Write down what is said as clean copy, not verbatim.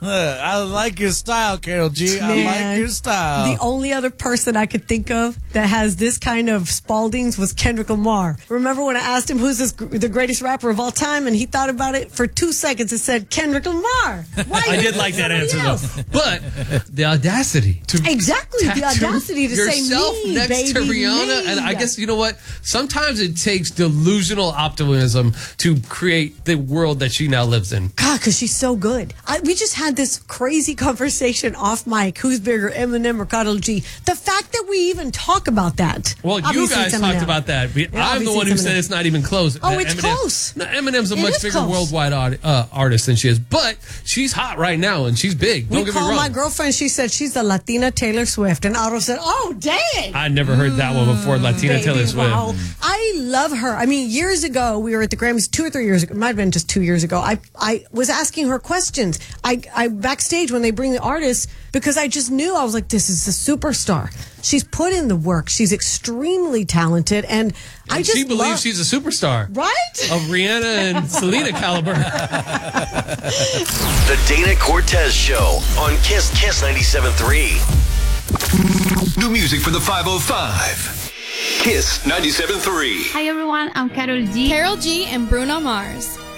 I like your style, Carol G. I Man, like your style. The only other person I could think of that has this kind of Spaldings was Kendrick Lamar. Remember when I asked him who's the greatest rapper of all time, and he thought about it for 2 seconds and said Kendrick Lamar. Why I did like that answer, though. But the audacity to exactly the audacity to say yourself me, next baby, to Rihanna, me. and I guess you know what? Sometimes it takes delusional optimism to create the world that she now lives in. God, because she's so good. We just had this crazy conversation off mic. Who's bigger, Eminem or Karol G? The fact that we even talk about that. Well, you Obviously, guys it's talked Eminem. about that. I'm the obviously one who it's said Eminem. it's not even close. Oh, it's Eminem, close. No, Eminem's a It much is bigger close. worldwide artist than she is. But she's hot right now, and she's big. Don't We get me called wrong. my girlfriend. She said she's the Latina Taylor Swift. And Otto said, oh, dang. I never heard that one before, Latina Baby, Taylor Swift. wow. I love her. I mean, years ago, we were at the Grammys 2 or 3 years ago. It might have been just 2 years ago. I was asking her questions. I backstage when they bring the artists because I just knew. I was like, this is a superstar. She's put in the work. She's extremely talented. And I just she believes she's a superstar. Right? Of Rihanna and Selena caliber. The Dana Cortez Show on Kiss 97.3. New music for the 505. Kiss 97.3. Hi everyone, I'm Karol G. Karol G and Bruno Mars.